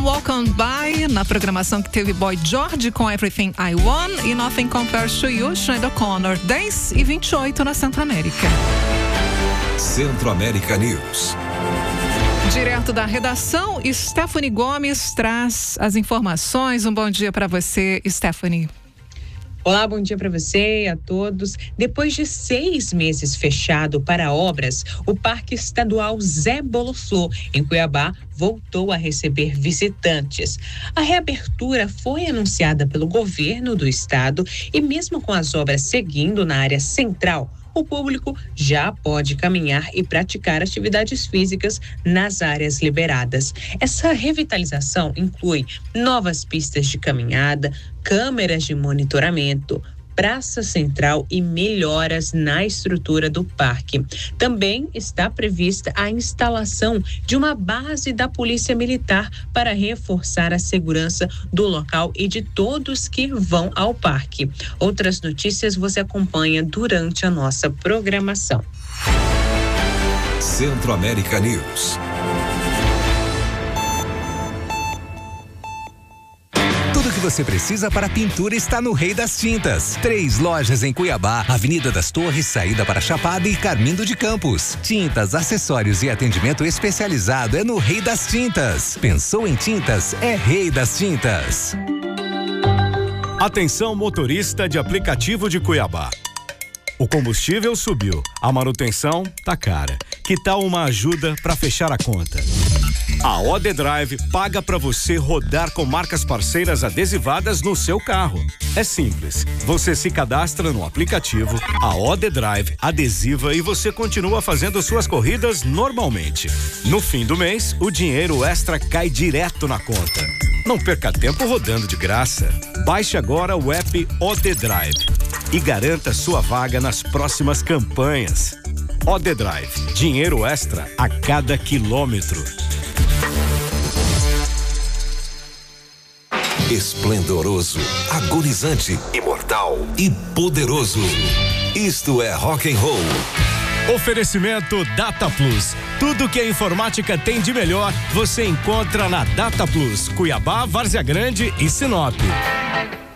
Walk On By, na programação que teve Boy George com Everything I Want e Nothing Compares to You, Sinead O'Connor, 10h28 na Centro-América. Centro-América News. Direto da redação, Stephanie Gomes traz as informações. Um bom dia para você, Stephanie. Olá, bom dia para você e a todos. Depois de 6 meses fechado para obras, o Parque Estadual Zé Boloflor, em Cuiabá, voltou a receber visitantes. A reabertura foi anunciada pelo governo do estado e mesmo com as obras seguindo na área central, o público já pode caminhar e praticar atividades físicas nas áreas liberadas. Essa revitalização inclui novas pistas de caminhada, câmeras de monitoramento, praça central e melhoras na estrutura do parque. Também está prevista a instalação de uma base da Polícia Militar para reforçar a segurança do local e de todos que vão ao parque. Outras notícias você acompanha durante a nossa programação. Centro-América News. Tudo que você precisa para pintura está no Rei das Tintas. 3 lojas em Cuiabá, Avenida das Torres, saída para Chapada e Carmindo de Campos. Tintas, acessórios e atendimento especializado é no Rei das Tintas. Pensou em tintas? É Rei das Tintas. Atenção, motorista de aplicativo de Cuiabá. O combustível subiu, a manutenção tá cara. Que tal uma ajuda para fechar a conta? A OD Drive paga para você rodar com marcas parceiras adesivadas no seu carro. É simples, você se cadastra no aplicativo, a OD Drive adesiva e você continua fazendo suas corridas normalmente. No fim do mês, o dinheiro extra cai direto na conta. Não perca tempo rodando de graça. Baixe agora o app OD Drive e garanta sua vaga nas próximas campanhas. OD Drive, dinheiro extra a cada quilômetro. Esplendoroso, agonizante, imortal e poderoso. Isto é rock and roll. Oferecimento Data Plus. Tudo que a informática tem de melhor, você encontra na Data Plus, Cuiabá, Várzea Grande e Sinop.